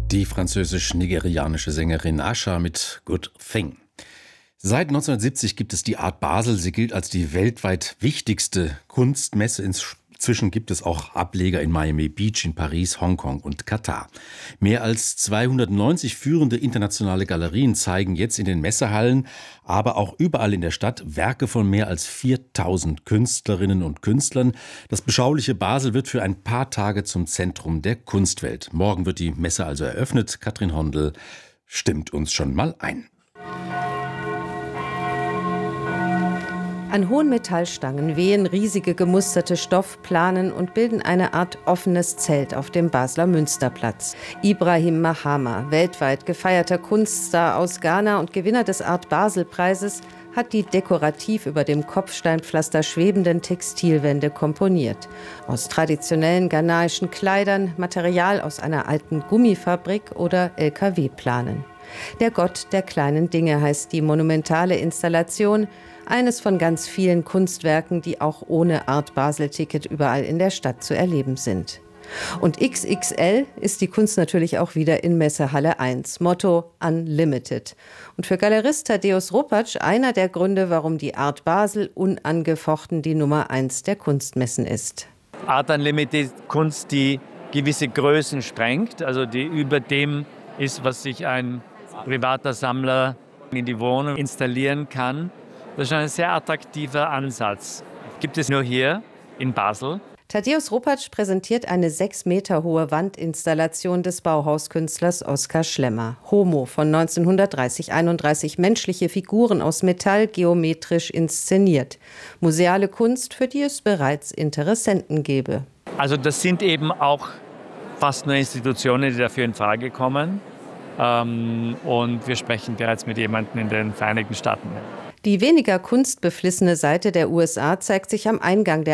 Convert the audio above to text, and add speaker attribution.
Speaker 1: Die französisch-nigerianische Sängerin Asha mit Good Thing. Seit 1970 gibt es die Art Basel. Sie gilt als die weltweit wichtigste Kunstmesse. Inzwischen gibt es auch Ableger in Miami Beach, in Paris, Hongkong und Katar. Mehr als 290 führende internationale Galerien zeigen jetzt in den Messehallen, aber auch überall in der Stadt Werke von mehr als 4000 Künstlerinnen und Künstlern. Das beschauliche Basel wird für ein paar Tage zum Zentrum der Kunstwelt. Morgen wird die Messe also eröffnet. Katrin Hondel stimmt uns schon mal ein.
Speaker 2: An hohen Metallstangen wehen riesige gemusterte Stoffplanen und bilden eine Art offenes Zelt auf dem Basler Münsterplatz. Ibrahim Mahama, weltweit gefeierter Kunststar aus Ghana und Gewinner des Art Basel-Preises, hat die dekorativ über dem Kopfsteinpflaster schwebenden Textilwände komponiert. Aus traditionellen ghanaischen Kleidern, Material aus einer alten Gummifabrik oder LKW-Planen. Der Gott der kleinen Dinge heißt die monumentale Installation, eines von ganz vielen Kunstwerken, die auch ohne Art Basel-Ticket überall in der Stadt zu erleben sind. Und XXL ist die Kunst natürlich auch wieder in Messehalle 1. Motto Unlimited. Und für Galerist Tadeusz Ropacz einer der Gründe, warum die Art Basel unangefochten die Nummer 1 der Kunstmessen ist.
Speaker 3: Art Unlimited Kunst, die gewisse Größen sprengt, also die über dem ist, was sich ein privater Sammler in die Wohnung installieren kann. Das ist ein sehr attraktiver Ansatz. Gibt es nur hier in Basel.
Speaker 2: Tadeusz Ropacz präsentiert eine 6 Meter hohe Wandinstallation des Bauhauskünstlers Oskar Schlemmer. Homo von 1930-31, menschliche Figuren aus Metall, geometrisch inszeniert. Museale Kunst, für die es bereits Interessenten gäbe.
Speaker 3: Also das sind eben auch fast nur Institutionen, die dafür in Frage kommen. Und wir sprechen bereits mit jemandem in den Vereinigten Staaten.
Speaker 2: Die weniger kunstbeflissene Seite der USA zeigt sich am Eingang der